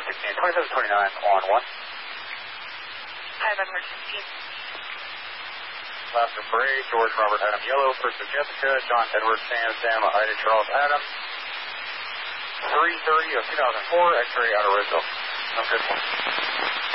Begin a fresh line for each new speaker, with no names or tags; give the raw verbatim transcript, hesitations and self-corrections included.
November sixteen, twenty-seven twenty-nine on one.
Hi, November sixteen.
Last Parade, George Robert Adam Yellow, Person Jessica, John Edward Sam Sam Ida Charles Adam. three thirty of two thousand four, X-ray out of Ridgeville. I'm good.